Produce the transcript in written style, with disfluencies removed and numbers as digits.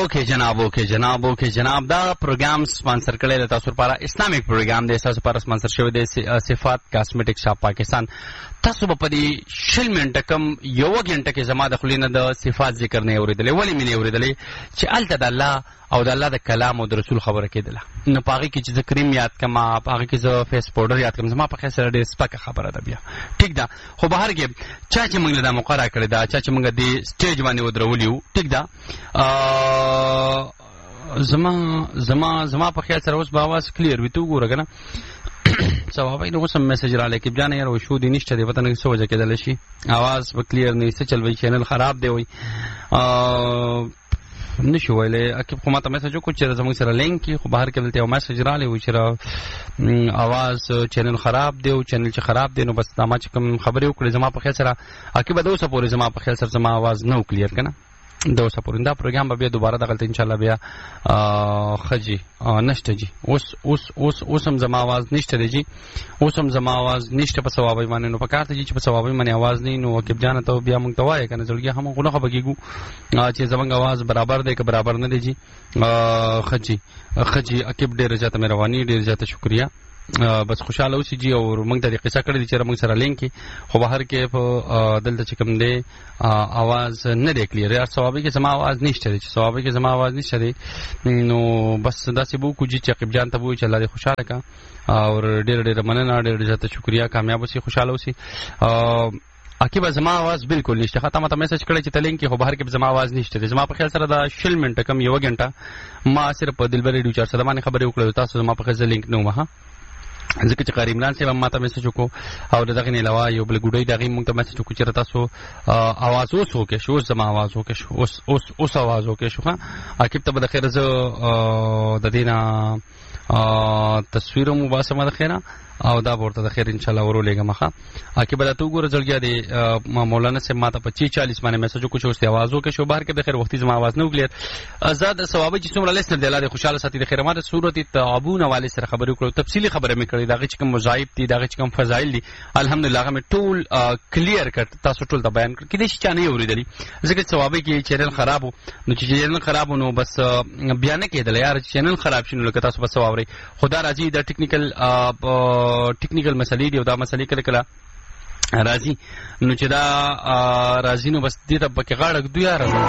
اوکے جناب دا پروګرام سپانسر کړی دی تاسو لپاره اسلامیک پروګرام دی تاسو لپاره سپانسر شوی دی صفات کاسمیټک شاپ پاکستان. تاسو په دې 60 منټه کم یو غنټه کې زما د خلینو د صفات ذکر نه اوریدلې ولی مې نه اوریدلې چې الته د الله او د الله د کلام او د رسول خبره کېدله نو پاغي کې چې کریم یاد کما پاغي کې زه فیس پاوډر یاد کم زما په خیر سره ډېر سپکه خبره ده بیا ټیک ده خو بهر کې چا چې موږ له مقرره کړی دا چا چې موږ د سټیج باندې ودرولیو ټیک ده زما په خیال سره اوس به आवाज کلیر وي تو ګوره کنه سوابای نو سم میسج را لیکي بجانه یار شو دي نشته دی پته نه څه وجه کېدل شي आवाज به کلیر نه څه چلوي چینل خراب دی وي نشو ویلې اکیب خو ماته میسج وکړ چې زموږ سره لینک کې خو بهر کې دلته یو میسج را لې و چې आवाज چینل خراب دی او چینل چې خراب دی نو بس دا ما چې کوم خبرې وکړې زما په خیال سره اکیب د اوسه پورې زما په خیال سره زما आवाज نو کلیر کنه د اوسه پورې دا پروګرام به بیا دوباره دغلته ان شاء الله بیا خجی نشته جی اوس هم زما आवाज نشته دی جی اوس هم زما आवाज نشته په ثوابای باندې نو پکارته جی چې په ثوابای باندې आवाज نه نو وکیب جان ته بیا مونږ ته وایي کنه زړګي هم غو نه خبرګو چې زمونږ आवाज برابر دی که برابر نه دی جی خجی اکیب ډیر زیاته مهرباني ډیر زیاته شکریا بس خوشاله اوسې جی او موږ ته قصه کړې دي چې موږ سره لینک خو بهر کې په دلته چې کوم دی आवाज نه دی کلیر یا ثوابي کې زما आवाज نشته دی چې ثوابي کې زما आवाज نشته دی نو بس داسې بو کو جی چې قب جان ته وو چې الله دې خوشاله کا او ډېر مننه ډېر زیاته شکریا کامیاب اوسې خوشاله اوسې اکیبه زما आवाज بالکل نشته ختمه ته میسج کړی چې تلین کې خو بهر کې زما आवाज نشته دی زما په خیال سره دا 60 منټه کم یو غنټه ما صرف په دلبر ریډیو چار سره باندې خبرې وکړې تاسو زما په خیال لینک نو ما ځکه چې قاری عمران صاحب ماته میسج وکړو او دغه نه علاوه یو بل ګډوي دغه مونږ ته میسج وکړو چې تاسو आवाज اوس وکړو شو زما आवाज وکړو شو اوس आवाज وکړو شو اکیب ته به خیر زه د دینه تصویر مو باسمه د خیره او دا ورته د خیر ان شاء الله ورولېګه مخه اکیب به تو ګوره ځلګیا دی مولانا صاحب ماته 25-40 باندې میسج وکړو چې اوس आवाज وکړو شو بهر کې د خیر وختي زما आवाज نه وکړي آزاد ثواب چې څومره لسنه دی الله خوشاله ساتي د خیر ماته سورۃ التعابون حواله سره خبرې وکړو تفصیلی خبره مې کړې دغه چې کوم مذاهب دي دغه چې کوم فضایل دي الحمدلله هغه مې ټول کلیر کړ تاسو ټول ته بیان کړ کې دې چې چانه اوریدلی ځکه ثواب کې چینل خراب نو چې چینل خراب نو بس بیان کېدل یار چینل خراب شنو لکه تاسو بس واوري خدا راځي د ټیکنیکل مسلې دی او دا مسلې کله راځي نو چې دا راځي نو بس دې ته پکې غاړه دوی یار